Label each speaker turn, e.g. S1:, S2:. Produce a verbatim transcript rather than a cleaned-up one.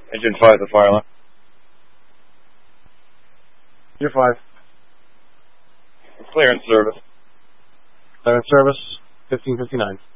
S1: Engine five, the fire alarm.
S2: You're five.
S1: Clearance service.
S2: Clearance service, fifteen fifty-nine.